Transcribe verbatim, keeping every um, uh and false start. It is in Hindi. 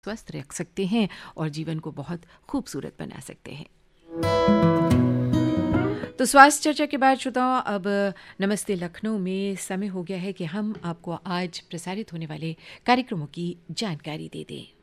स्वस्थ रख सकते हैं और जीवन को बहुत खूबसूरत बना सकते हैं। तो स्वास्थ्य चर्चा के बाद श्रोताओं, अब नमस्ते लखनऊ में समय हो गया है कि हम आपको आज प्रसारित होने वाले कार्यक्रमों की जानकारी दे दें।